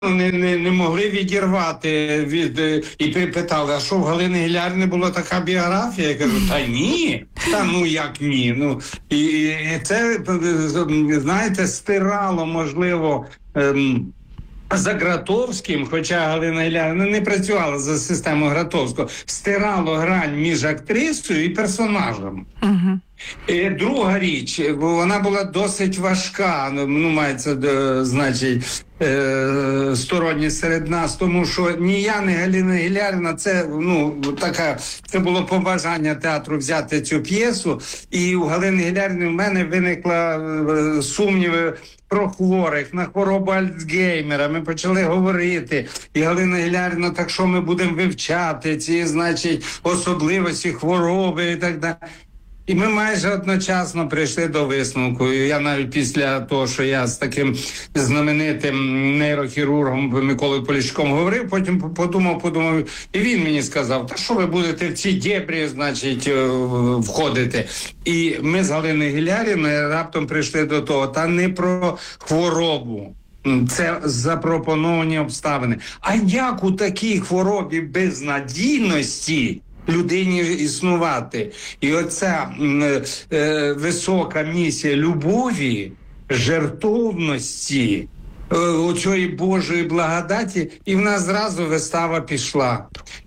не могли відірвати і питали, а що в Галини Гіляріни була така біографія? Я кажу, та ні, як ні. І це, знаєте, стирало, можливо, за Гратовським, хоча Галина Гіляріна не працювала за системою Гратовського, стирало грань між актрисою і персонажем. Угу. І друга річ, бо вона була досить важка, мається, значить, сторонні серед нас, тому що ні я, ні Галина Гіляріна, це, це було побажання театру взяти цю п'єсу, і у Галини Гіляріни в мене виникла сумніви про хворих, на хворобу Альцгеймера. Ми почали говорити, і Галина Гіляріна, так що ми будемо вивчати ці, значить, особливості хвороби і так далі. І ми майже одночасно прийшли до висновку. І я навіть після того, що я з таким знаменитим нейрохірургом Миколою Поліщуком говорив, потім подумав, і він мені сказав, та що ви будете в ці дєбрі, значить, входити. І ми з Галиною Гіляріною раптом прийшли до того, та не про хворобу. Це запропоновані обставини. А як у такій хворобі безнадійності людині існувати? І оця висока місія любові, жертовності, оцієї Божої благодаті, і в нас зразу вистава пішла.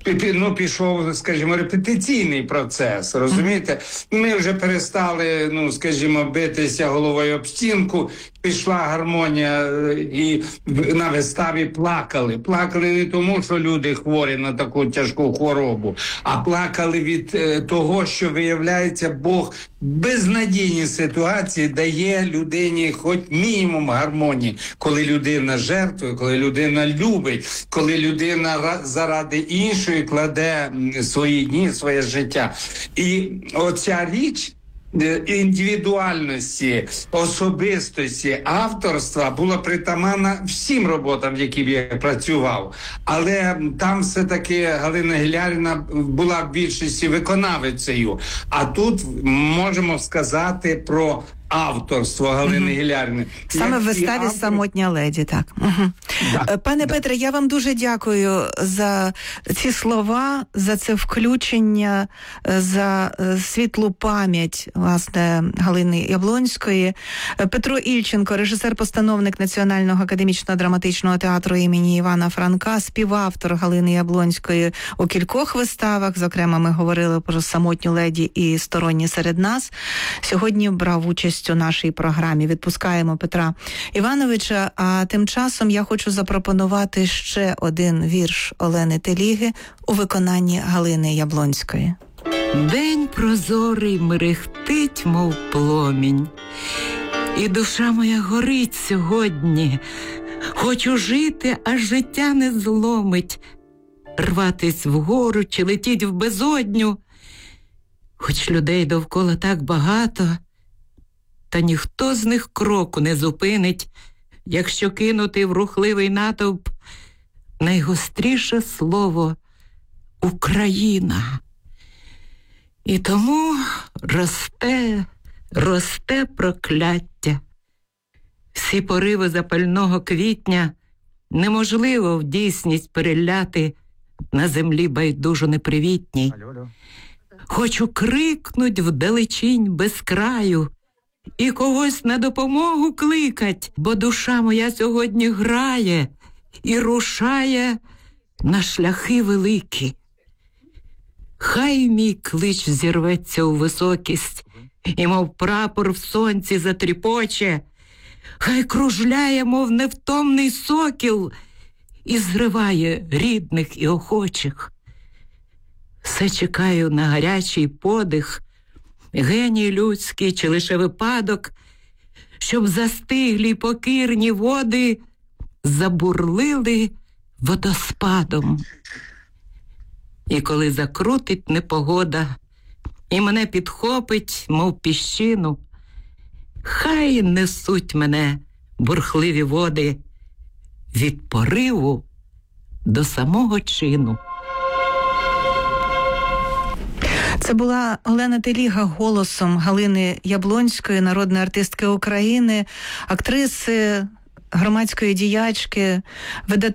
Пішов, скажімо, репетиційний процес, розумієте? Ми вже перестали, битися головою об стінку, пішла гармонія, і на виставі плакали. Плакали не тому, що люди хворі на таку тяжку хворобу, а плакали від того, що, виявляється, Бог в безнадійній ситуації дає людині хоч мінімум гармонії, коли людина жертвує, коли людина любить, коли людина заради іншої кладе свої дні, своє життя. І оця річ індивідуальності, особистості, авторства була притаманна всім роботам, в яких я працював. Але там все-таки Галина Гіляріна була в більшості виконавицею. А тут можемо сказати про авторство Галини Гіляріни. Саме в виставі «Самотня леді», так. Да. Пане Петре, я вам дуже дякую за ці слова, за це включення, за світлу пам'ять, власне, Галини Яблонської. Петро Ільченко, режисер-постановник Національного академічного драматичного театру імені Івана Франка, співавтор Галини Яблонської у кількох виставах, зокрема, ми говорили про «Самотню леді» і «Сторонні серед нас». Сьогодні брав участь у нашій програмі. Відпускаємо Петра Івановича, а тим часом я хочу запропонувати ще один вірш Олени Теліги у виконанні Галини Яблонської. День прозорий мерехтить, мов пломінь, і душа моя горить сьогодні. Хочу жити, аж життя не зломить, рватись вгору чи летіть в безодню. Хоч людей довкола так багато, та ніхто з них кроку не зупинить, якщо кинути в рухливий натовп найгостріше слово «Україна». І тому росте прокляття. Всі пориви запального квітня неможливо в дійсність переляти на землі байдужо непривітній. Хочу крикнуть вдалечінь без краю і когось на допомогу кликать, бо душа моя сьогодні грає і рушає на шляхи великі. Хай мій клич зірветься у високість, і мов прапор в сонці затріпоче, хай кружляє, мов невтомний сокіл, і зриває рідних і охочих. Все чекаю на гарячий подих, геній людський чи лише випадок, щоб застиглі й покірні води забурлили водоспадом. І коли закрутить непогода і мене підхопить, мов піщину, хай несуть мене бурхливі води від пориву до самого чину. Це була Олена Теліга голосом Галини Яблонської, народної артистки України, актриси, громадської діячки,